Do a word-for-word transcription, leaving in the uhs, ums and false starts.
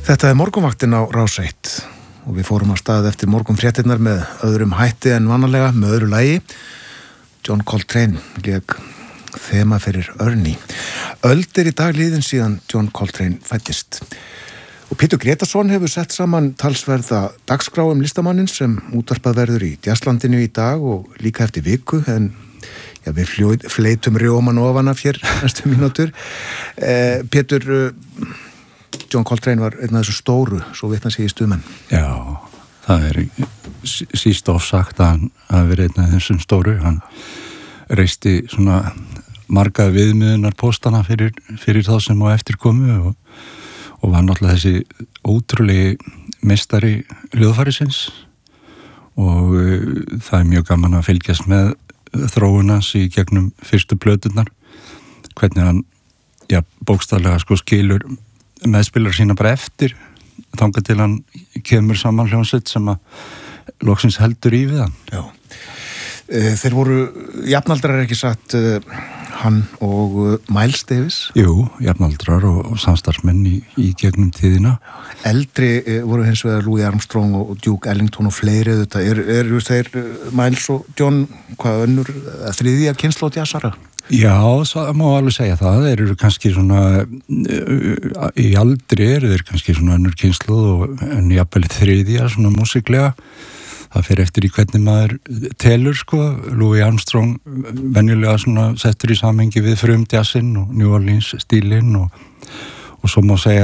Þetta er morgunvaktin á Rás eitt og við fórum að stað eftir morgunfréttirnar með öðrum hætti en vanalega, með öðru lagi. John Coltrane lék þema fyrir Örni. Öld er í dag liðin síðan John Coltrane fæddist. Og Pétur Gretarsson hefur sett saman talsverða dagskrá um listamannin sem útvarpað verður í Jazzlandinu í dag og líka eftir viku, en já, við fljóð, fleitum rjóman ofan af hér næstu mínútur. Eh, Pétur, John Coltrane var einn af þessu stóru, svo vitna sig í stuðmenn. Já, það er síst ofsagt að hann hafi verið einn af þessum stóru. Hann reisti svona marga viðmiðunar póstana fyrir, fyrir þá sem á eftir komu og, og var náttúrulega þessi ótrúlegi meistari hljóðfærisins og uh, það er mjög gaman að fylgjast með þróunans í gegnum fyrstu plöturnar, hvernig hann já, bókstaflega sko skilur meðspilar sína bara eftir þangað til hann kemur saman hljómsveit sem að loksins heldur í við hann. Já. Þeir voru jafnaldrar ekki satt hann og Miles Davis? Jú, jafnaldrar og, og samstarfsmenn í, í gegnum tíðina. Eldri voru hins vegar Louis Armstrong og Duke Ellington og fleiri þetta. Er, eru þeir Miles og John hvað önnur þriðja kynslóð jazzara? Já, það má alveg segja það. Þeir eru kannski svona í aldri eru þeir kannski svona önnur kynslóð og en jafnvel þriðja svona músiklega. Það fer eftir í hvernig maður telur sko. Louis Armstrong venjulega svona settur í samhengi við frumjazzinn og New Orleans stílinn og, og svo má segja